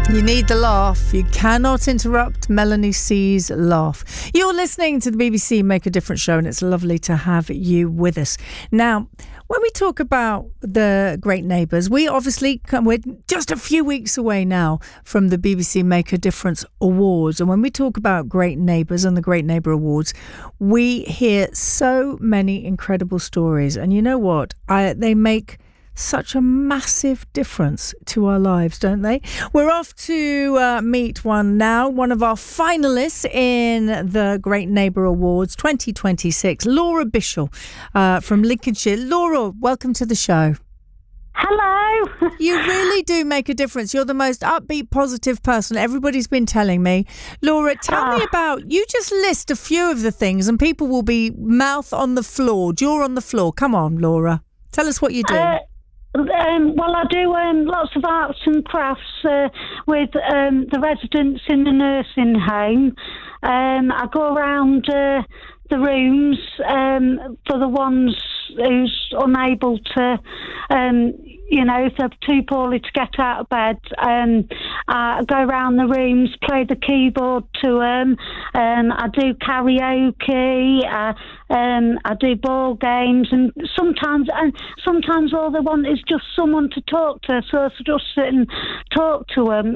You need the laugh. You cannot interrupt Melanie C's laugh. You're listening to the BBC Make a Difference show, and it's lovely to have you with us. Now, when we talk about the Great Neighbours, we're just a few weeks away now from the BBC Make a Difference Awards. And when we talk about Great Neighbours and the Great Neighbour Awards, we hear so many incredible stories. And you know what? They make such a massive difference to our lives, don't they? We're off to meet one of our finalists in the Great Neighbour Awards 2026, Laura Bishall from Lincolnshire. Laura, welcome to the show. Hello. You really do make a difference. You're the most upbeat, positive person. Everybody's been telling me. Laura, tell me about, you just list a few of the things and people will be mouth on the floor, jaw on the floor. Come on, Laura. Tell us what you do. Well, I do lots of arts and crafts with the residents in the nursing home. I go around the rooms for the ones who's unable to, if they're too poorly to get out of bed. I go around the rooms, play the keyboard to them. I do karaoke. I do ball games, and sometimes all they want is just someone to talk to. So I just sit and talk to them.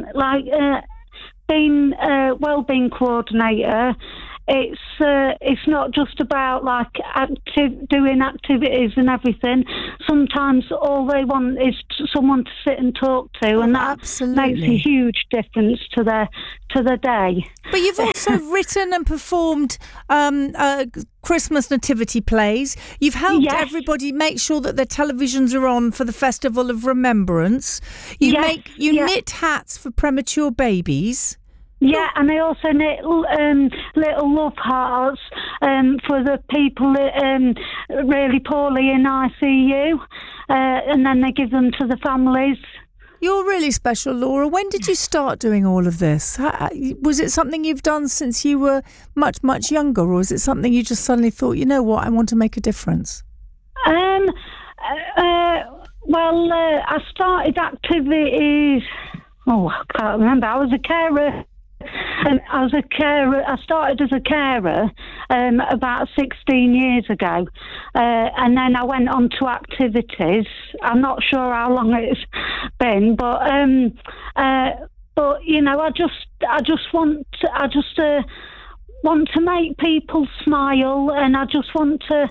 Being a wellbeing coordinator, it's not just about doing activities and everything. Sometimes all they want is someone to sit and talk to, and that makes a huge difference to their day. But you've also written and performed Christmas nativity plays. You've helped everybody make sure that their televisions are on for the Festival of Remembrance. You knit hats for premature babies. Yeah, and I also knit little love hearts for the people really poorly in ICU, and then they give them to the families. You're really special, Laura. When did you start doing all of this? Was it something you've done since you were much, much younger, or is it something you just suddenly thought, you know what, I want to make a difference? I started activities. I can't remember. I was a carer. I started as a carer about 16 years ago, and then I went on to activities. I'm not sure how long it's been, but I just want to make people smile, and I just want to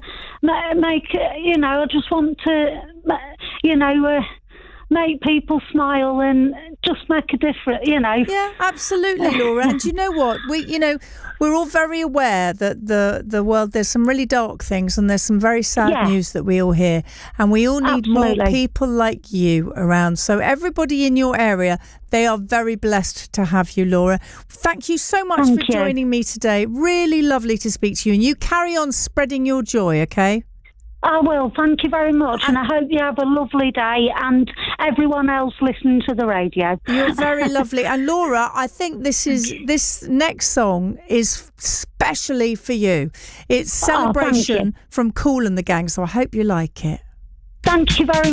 make people smile and just make a difference, Yeah, absolutely, Laura. And you know what? We're all very aware that the world, there's some really dark things and there's some very sad news that we all hear. And we all need more people like you around. So everybody in your area, they are very blessed to have you, Laura. Thank you so much for joining me today. Really lovely to speak to you. And you carry on spreading your joy, okay? I will. Thank you very much. And I hope you have a lovely day, and everyone else listening to the radio. You're very lovely. And Laura, I think this next song is specially for you. It's Celebration from Kool and the Gang, so I hope you like it. Thank you very much.